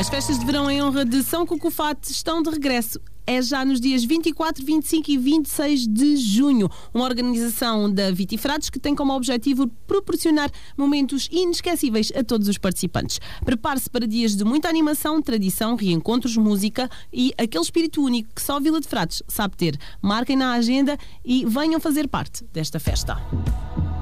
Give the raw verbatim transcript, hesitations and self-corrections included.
As festas de verão em honra de São Cucufate estão de regresso. É já nos dias vinte e quatro, vinte e cinco e vinte e seis de junho. Uma organização da Vitifratos que tem como objetivo proporcionar momentos inesquecíveis a todos os participantes. Prepare-se para dias de muita animação, tradição, reencontros, música e aquele espírito único que só a Vila de Frades sabe ter. Marquem na agenda e venham fazer parte desta festa.